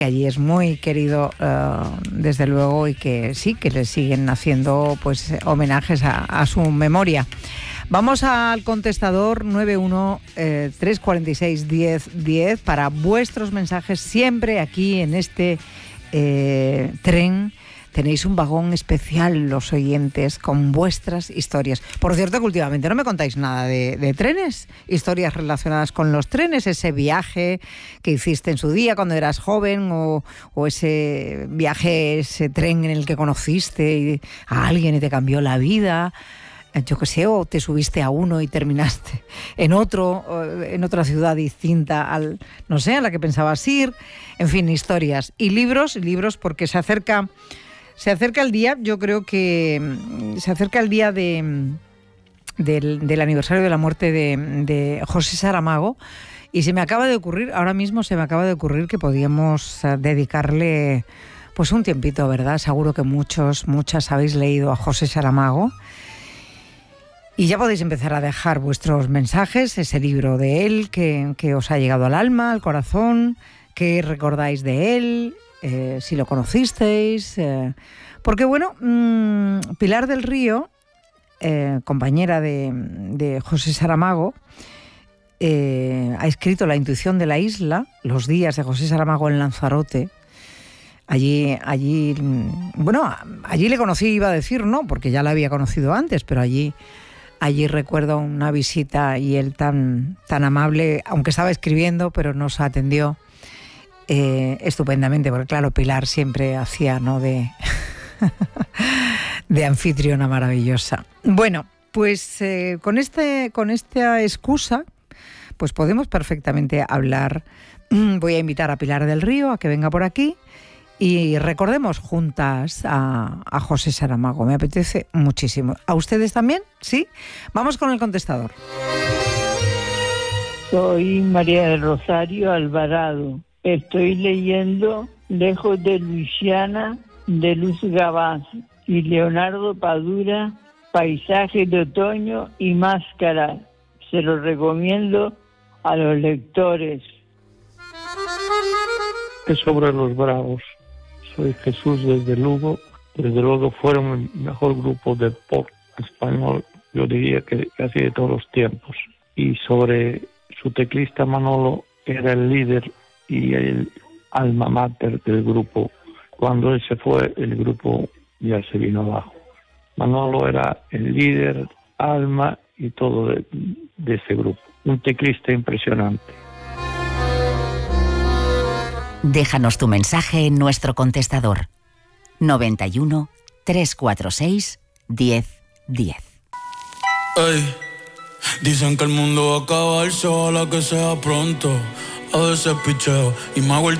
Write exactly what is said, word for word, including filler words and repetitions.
que allí es muy querido, uh, desde luego, y que sí, que le siguen haciendo pues homenajes a, a su memoria. Vamos al contestador nueve uno tres cuatro seis diez diez para vuestros mensajes, siempre aquí en este eh, tren. Tenéis un vagón especial, los oyentes, con vuestras historias. Por cierto, que últimamente no me contáis nada de, de trenes, historias relacionadas con los trenes, ese viaje que hiciste en su día cuando eras joven, o, o ese viaje, ese tren en el que conociste a alguien y te cambió la vida. Yo qué sé, o te subiste a uno y terminaste en otro, en otra ciudad distinta al, no sé, a la que pensabas ir. En fin, historias. Y libros, libros porque se acerca... Se acerca el día, yo creo que se acerca el día de, del, del aniversario de la muerte de, de José Saramago, y se me acaba de ocurrir, ahora mismo se me acaba de ocurrir que podíamos dedicarle pues un tiempito, ¿verdad? Seguro que muchos, muchas habéis leído a José Saramago, y ya podéis empezar a dejar vuestros mensajes, ese libro de él que, que os ha llegado al alma, al corazón, que recordáis de él. Eh, si lo conocisteis, eh, porque bueno, mmm, Pilar del Río, eh, compañera de, de José Saramago, eh, ha escrito La intuición de la isla, los días de José Saramago en Lanzarote. Allí, allí, bueno, allí le conocí, iba a decir, no, porque ya la había conocido antes, pero allí, allí recuerdo una visita y él tan, tan amable, aunque estaba escribiendo, pero nos atendió. Eh, estupendamente, porque claro, Pilar siempre hacía, ¿no?, de, de anfitriona maravillosa. Bueno, pues eh, con, este, con esta excusa, pues podemos perfectamente hablar. Voy a invitar a Pilar del Río a que venga por aquí y recordemos juntas a, a José Saramago. Me apetece muchísimo. ¿A ustedes también? ¿Sí? Vamos con el contestador. Soy María del Rosario Alvarado. Estoy leyendo Lejos de Luisiana, de Luz Gabás, y Leonardo Padura, Paisajes de Otoño y Máscara. Se lo recomiendo a los lectores. Es sobre los Bravos. Soy Jesús desde Lugo. Desde luego fueron el mejor grupo de pop español, yo diría que casi de todos los tiempos. Y sobre su teclista Manolo, era el líder y el alma mater del grupo. Cuando él se fue, el grupo ya se vino abajo. Manolo era el líder, alma y todo de, de ese grupo. Un teclista impresionante. Déjanos tu mensaje en nuestro contestador noventa y uno, trescientos cuarenta y seis, diez diez. Ey, dicen que el mundo va a acabarse, ojalá que sea pronto. A veces picheo y me hago el